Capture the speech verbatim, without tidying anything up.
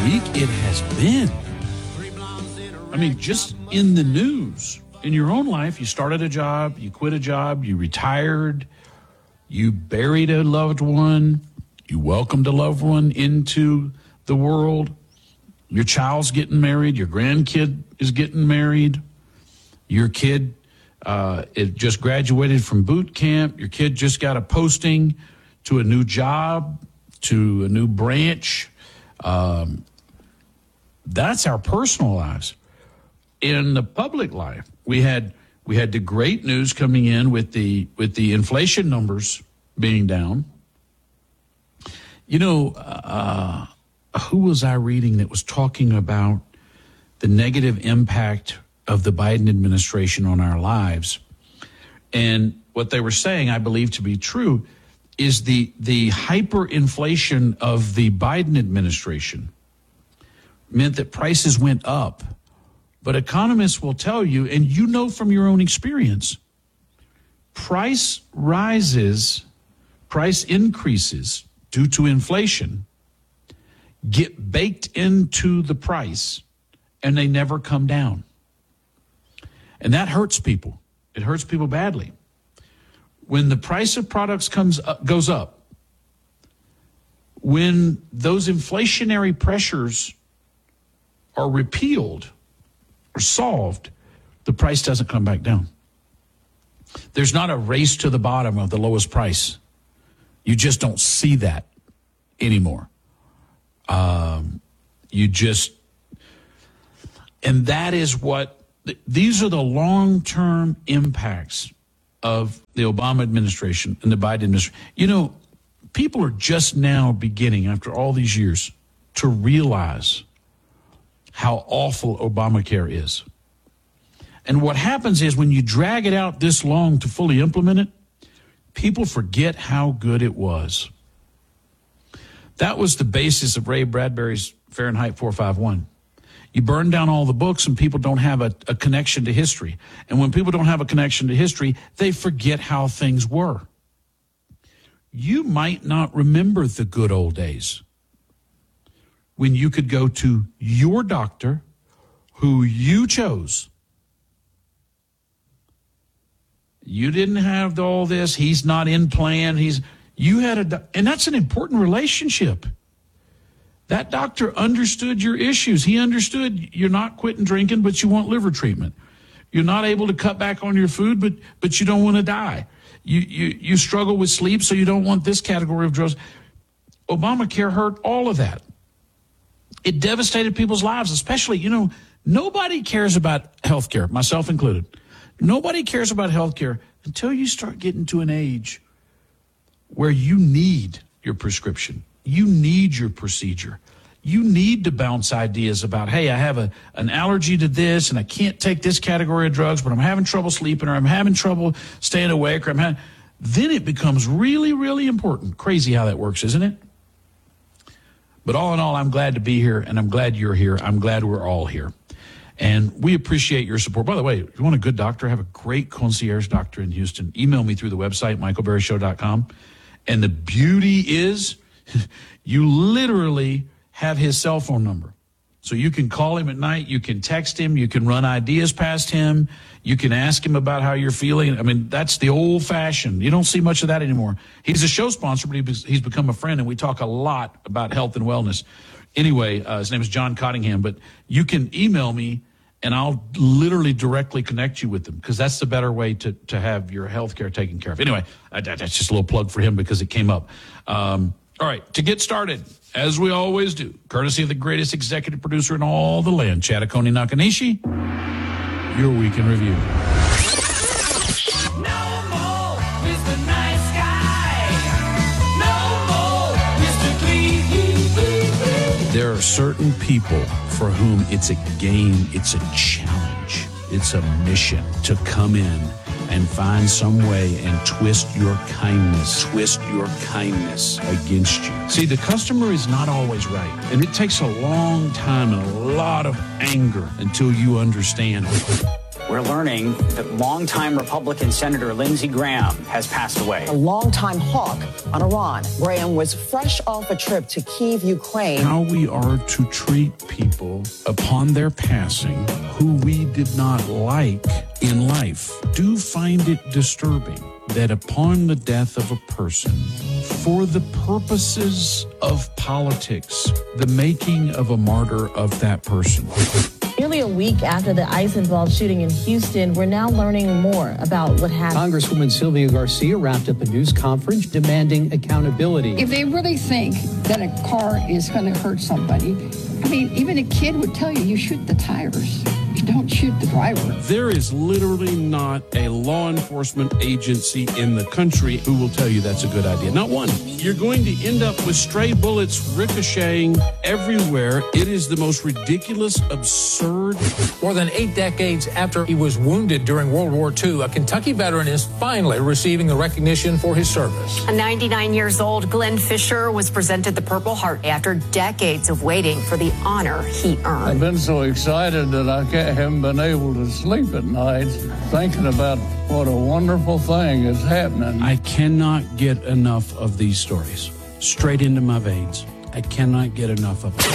week it has been. I mean, just in the news, in your own life, you started a job, you quit a job, you retired, you buried a loved one, you welcomed a loved one into the world, your child's getting married, your grandkid is getting married, your kid uh, it just graduated from boot camp, your kid just got a posting to a new job, to a new branch. Um, that's our personal lives. In the public life, we had we had the great news coming in with the with the inflation numbers being down. You know, uh, who was I reading that was talking about the negative impact of the Biden administration on our lives? And what they were saying, I believe to be true, is the the hyperinflation of the Biden administration meant that prices went up. But economists will tell you, and you know from your own experience, price rises, price increases due to inflation get baked into the price, and they never come down. And that hurts people. It hurts people badly. When the price of products comes up, goes up, when those inflationary pressures are repealed or solved, the price doesn't come back down. There's not a race to the bottom of the lowest price. You just don't see that anymore. Um, you just, and that is what, these are the long-term impacts of the Obama administration and the Biden administration. You know, people are just now beginning, after all these years, to realize how awful Obamacare is. And what happens is when you drag it out this long to fully implement it, people forget how good it was. That was the basis of Ray Bradbury's Fahrenheit four fifty-one. You burn down all the books and people don't have a, a connection to history. And when people don't have a connection to history, they forget how things were. You might not remember the good old days when you could go to your doctor who you chose. You didn't have all this. He's not in plan. He's you had a, and that's an important relationship. That doctor understood your issues. He understood you're not quitting drinking, but you want liver treatment. You're not able to cut back on your food, but but you don't want to die. You you you struggle with sleep, so you don't want this category of drugs. Obamacare hurt all of that. It devastated people's lives, especially, you know, nobody cares about health care, myself included. Nobody cares about health care until you start getting to an age where you need your prescription. You need your procedure. You need to bounce ideas about, hey, I have a, an allergy to this and I can't take this category of drugs, but I'm having trouble sleeping or I'm having trouble staying awake. Or I'm having, then it becomes really, really important. Crazy how that works, isn't it? But all in all, I'm glad to be here, and I'm glad you're here. I'm glad we're all here. And we appreciate your support. By the way, if you want a good doctor, have a great concierge doctor in Houston. Email me through the website, michael berry show dot com. And the beauty is you literally have his cell phone number. So you can call him at night. You can text him. You can run ideas past him. You can ask him about how you're feeling. I mean, that's the old fashioned. You don't see much of that anymore. He's a show sponsor, but he's become a friend, and we talk a lot about health and wellness. Anyway, uh, his name is John Cottingham, but you can email me, and I'll literally directly connect you with them, because that's the better way to, to have your health care taken care of. Anyway, uh, that's just a little plug for him because it came up. Um, all right, to get started, as we always do, courtesy of the greatest executive producer in all the land, Chadakoni Nakanishi, your Week in Review. No more Mister Nice Guy. No more Mister Clean. There are certain people for whom it's a game, it's a challenge, it's a mission to come in and find some way and twist your kindness, twist your kindness against you. See, the customer is not always right, and it takes a long time and a lot of anger until you understand We're learning that longtime Republican Senator Lindsey Graham has passed away. A longtime hawk on Iran. Graham was fresh off a trip to Kyiv, Ukraine. How we are to treat people upon their passing who we did not like in life. Do find it disturbing that upon the death of a person, for the purposes of politics, the making of a martyr of that person. Nearly a week after the ICE-involved shooting in Houston, we're now learning more about what happened. Congresswoman Sylvia Garcia wrapped up a news conference demanding accountability. If they really think that a car is going to hurt somebody, I mean, even a kid would tell you, you shoot the tires. You don't shoot the driver. There is literally not a law enforcement agency in the country who will tell you that's a good idea. Not one. You're going to end up with stray bullets ricocheting everywhere. It is the most ridiculous, absurd. More than eight decades after he was wounded during World War Two, a Kentucky veteran is finally receiving the recognition for his service. A ninety-nine years old Glenn Fisher was presented the Purple Heart after decades of waiting for the honor he earned. I've been so excited that I can't, haven't been able to sleep at night thinking about what a wonderful thing is happening. I cannot get enough of these stories. Straight into my veins. I cannot get enough of them.